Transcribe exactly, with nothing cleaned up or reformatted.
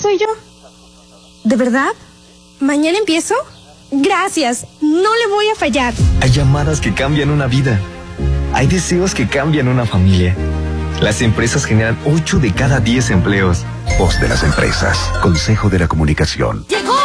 soy yo. ¿De verdad? ¿Mañana empiezo? Gracias, no le voy a fallar. Hay llamadas que cambian una vida. Hay deseos que cambian una familia. Las empresas generan ocho de cada diez empleos. Voz de las empresas. Consejo de la Comunicación. Llegó